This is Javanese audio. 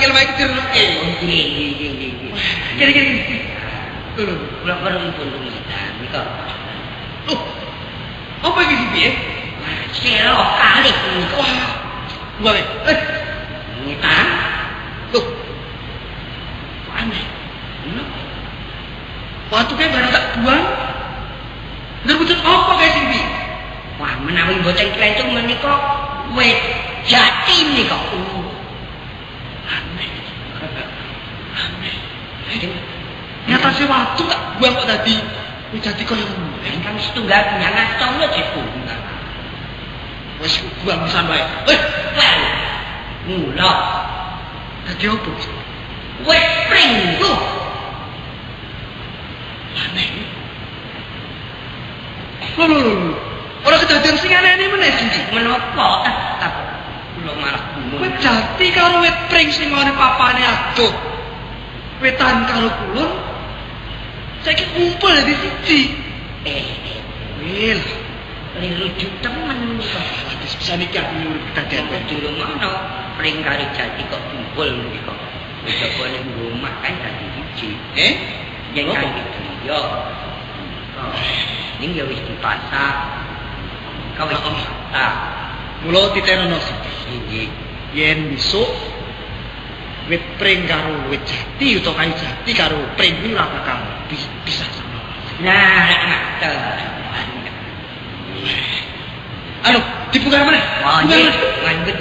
sikil wae direnuke. Nggih. Kene. Kula perlu pun tumitan nika. Oh. Apa iki sih piye? Selo kali niku. Wah. Ngitan. Tuh. Aneh. Waktu kayak barang tak buang. Ngerbutut apa guys ini? Wah, menawi boten klentung menika wit jati menika. Aneh. Nyata sih waktu tak buang kok tadi. Wit jati kaya ngono. Kan setunggal nyangat tong lho ditunggal. Wis buang pisan wae. Mula. Dadi opo? Wit pring. Aneh. Loh. Ora kedadian sing aneh meneh iki. Menapa tetep kula malah bingung. Wit jati karo wit pring sing ngene papane adoh. Wetan karo kulon. Saiki kumpul di siji. Wil. Rujuk temen kok. Wis bisa nikah nyuruh kedadian wae. Durung ngono, pring karo jati kok kumpul menika. Wis boleh ngomah kan dadi siji. Yen kan gitu. Yo. Ning yo wis dipasak. Kau wis dipasak. Mula titenono siji. Yen besok wit pring karo wit jati utawa kayu jati karo pring kuwi ora bakal bisa sama. Nah, ngaten. Anu, dibuka mana? Oh, nggih,